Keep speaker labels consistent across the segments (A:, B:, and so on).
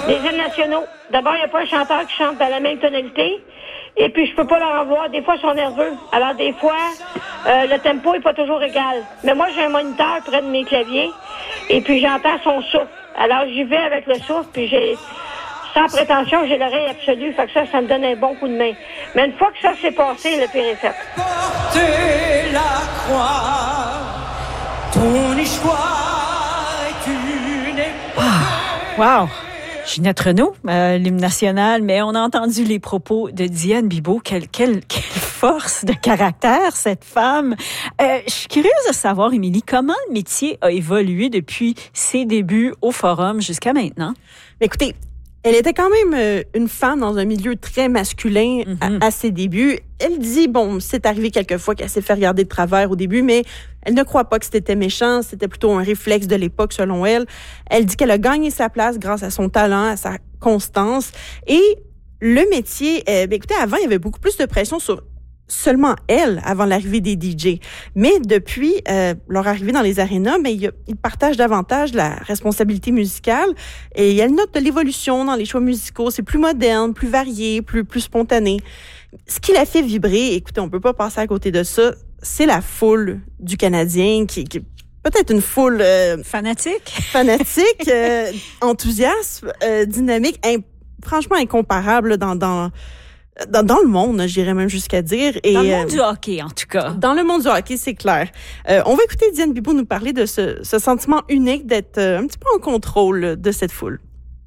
A: des hymnes nationaux. D'abord, il n'y a pas un chanteur qui chante dans la même tonalité. Et puis, je peux pas leur en voir. Des fois, ils sont nerveux. Alors, des fois, le tempo est pas toujours égal. Mais moi, j'ai un moniteur près de mes claviers. Et puis, j'entends son souffle. Alors, j'y vais avec le souffle. Puis, sans prétention, j'ai l'oreille absolue. Fait que ça me donne un bon coup de main. Mais une fois que ça s'est passé, le pire est fait.
B: Porter la croix, ton histoire est une époque.
C: Wow! Ginette Renault, l'hymne national, mais on a entendu les propos de Diane Bibeau. Quelle force de caractère, cette femme. Je suis curieuse de savoir, Émilie, comment le métier a évolué depuis ses débuts au Forum jusqu'à maintenant?
D: Écoutez, elle était quand même une femme dans un milieu très masculin à ses débuts. Elle dit, c'est arrivé quelquefois qu'elle s'est fait regarder de travers au début, mais elle ne croit pas que c'était méchant, c'était plutôt un réflexe de l'époque selon elle. Elle dit qu'elle a gagné sa place grâce à son talent, à sa constance. Et le métier, écoutez, avant, il y avait beaucoup plus de pression sur seulement elle avant l'arrivée des DJ. Mais depuis leur arrivée dans les arénas, ils partagent davantage la responsabilité musicale et elle note de l'évolution dans les choix musicaux. C'est plus moderne, plus varié, plus spontané. Ce qui la fait vibrer, écoutez, on peut pas passer à côté de ça, c'est la foule du Canadien qui est peut-être une foule
C: fanatique,
D: enthousiaste, dynamique, franchement incomparable dans le monde, je dirais même jusqu'à dire. Et,
C: dans le monde du hockey, en tout cas.
D: Dans le monde du hockey, c'est clair. On va écouter Diane Bibeau nous parler de ce sentiment unique d'être un petit peu en contrôle de cette foule.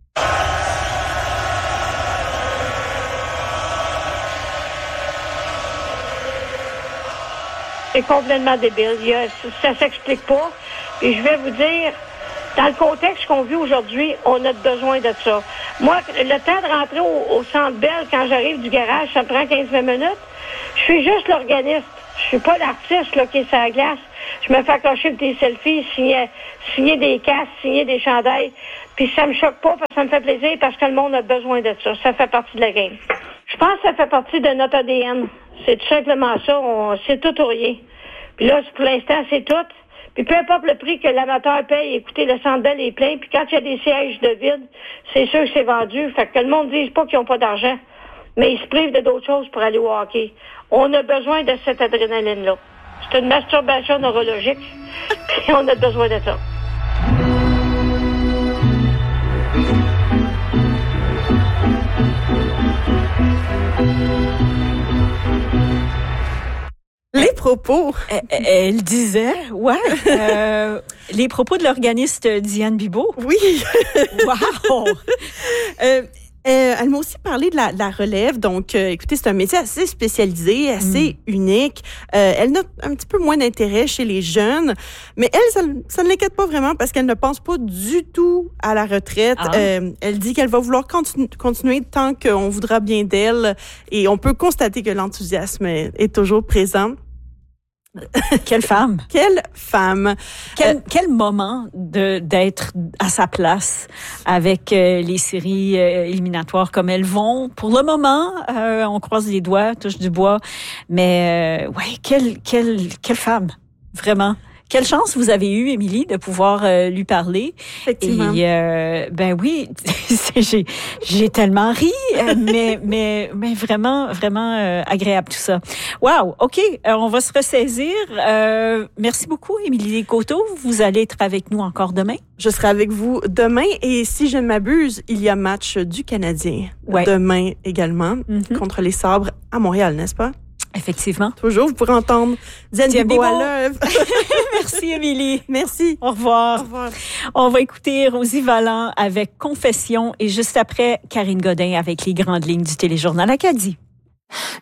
A: C'est complètement débile. Ça s'explique pas. Et je vais vous dire, dans le contexte qu'on vit aujourd'hui, on a besoin de ça. Moi, le temps de rentrer au Centre Bell, quand j'arrive du garage, ça me prend 15-20 minutes. Je suis juste l'organiste. Je suis pas l'artiste là, qui est sur la glace. Je me fais accrocher des selfies, signer des casques, signer des chandails. Puis ça me choque pas parce que ça me fait plaisir parce que le monde a besoin de ça. Ça fait partie de la game. Je pense que ça fait partie de notre ADN. C'est tout simplement ça. C'est tout ou rien. Puis là, pour l'instant, c'est tout. Puis peu importe le prix que l'amateur paye, écoutez, le Centre Bell est plein. Puis quand il y a des sièges de vide, c'est sûr que c'est vendu. Fait que le monde ne dise pas qu'ils n'ont pas d'argent. Mais ils se privent de d'autres choses pour aller au hockey. On a besoin de cette adrénaline-là. C'est une masturbation neurologique. Puis on a besoin de ça.
D: Les propos.
C: Elle disait, les propos de l'organiste Diane Bibeau.
D: Oui.
C: Wow!
D: Elle m'a aussi parlé de la relève. Donc, écoutez, c'est un métier assez spécialisé, assez unique. Elle note un petit peu moins d'intérêt chez les jeunes. Mais elle, ça ne l'inquiète pas vraiment parce qu'elle ne pense pas du tout à la retraite. Elle dit qu'elle va vouloir continuer tant qu'on voudra bien d'elle. Et on peut constater que l'enthousiasme est toujours présent.
C: Quelle femme!
D: Quelle femme!
C: Quel moment d'être à sa place avec les séries éliminatoires comme elles vont. Pour le moment, on croise les doigts, touche du bois. Mais quelle femme! Vraiment. Quelle chance vous avez eue, Émilie, de pouvoir lui parler.
D: Effectivement.
C: Et oui, j'ai tellement ri, mais vraiment agréable tout ça. Wow, OK, on va se ressaisir. Merci beaucoup, Émilie Coteau. Vous allez être avec nous encore demain.
D: Je serai avec vous demain et si je ne m'abuse, il y a match du Canadien demain également contre les Sabres à Montréal, n'est-ce pas?
C: Effectivement.
D: Toujours, vous pourrez entendre Diane Bibeau à l'œuvre.
C: Merci, Émilie.
D: Merci.
C: Au revoir.
D: Au revoir.
C: On va écouter Rosie Valland avec Confession et juste après, Karine Godin avec les grandes lignes du Téléjournal Acadie.